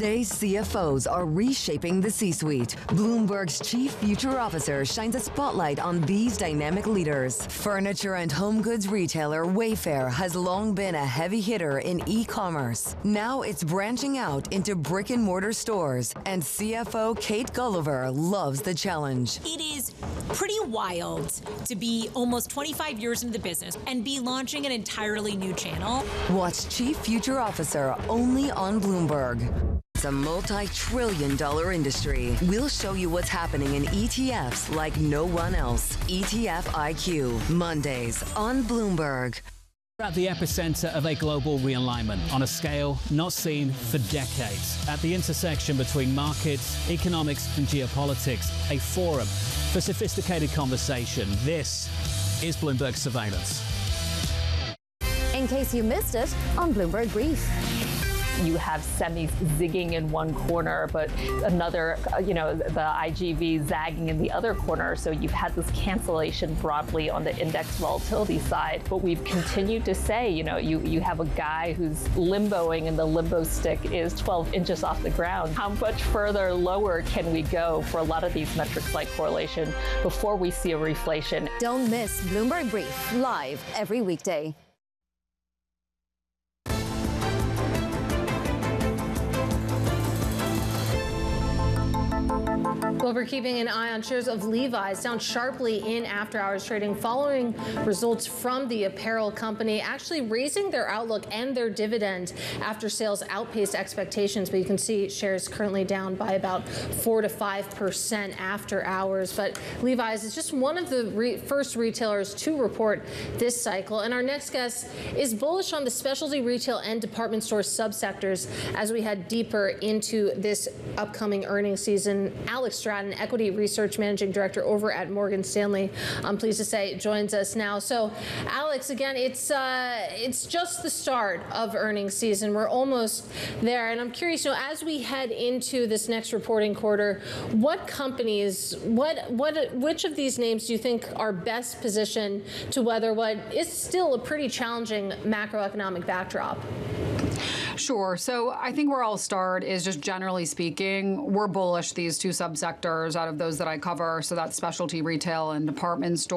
Today's CFOs are reshaping the C-suite. Bloomberg's chief future officer shines a spotlight on these dynamic leaders. Furniture and home goods retailer Wayfair has long been a heavy hitter in e-commerce. Now it's branching out into brick and mortar stores, and CFO Kate Gulliver loves the challenge. It is pretty wild to be almost 25 years into the business and be launching an entirely new channel. Watch Chief Future Officer only on Bloomberg. It's a multi-trillion-dollar industry. We'll show you what's happening in ETFs like no one else. ETF IQ, Mondays on Bloomberg. We're at the epicenter of a global realignment on a scale not seen for decades. At the intersection between markets, economics, and geopolitics, a forum for sophisticated conversation. This is Bloomberg Surveillance. In case you missed it, on Bloomberg Brief. You have semis zigging in one corner, but another, the IGV zagging in the other corner. So you've had this cancellation broadly on the index volatility side. But we've continued to say, you have a guy who's limboing and the limbo stick is 12 inches off the ground. How much further lower can we go for a lot of these metrics like correlation before we see a reflation? Don't miss Bloomberg Brief, live every weekday. Well, we're keeping an eye on shares of Levi's down sharply in after-hours trading following results from the apparel company actually raising their outlook and their dividend after sales outpaced expectations. But you can see shares currently down by about 4 to 5% after hours. But Levi's is just one of the first retailers to report this cycle. And our next guest is bullish on the specialty retail and department store subsectors as we head deeper into this upcoming earnings season. Alex Stratton, Equity Research Managing Director over at Morgan Stanley, I'm pleased to say, joins us now. So, Alex, again, it's just the start of earnings season. We're almost there, and I'm curious, as we head into this next reporting quarter, what companies, which of these names do you think are best positioned to weather what is still a pretty challenging macroeconomic backdrop? Sure. So I think where I'll start is just generally speaking, we're bullish these two subsectors out of those that I cover. So that's specialty retail and department store.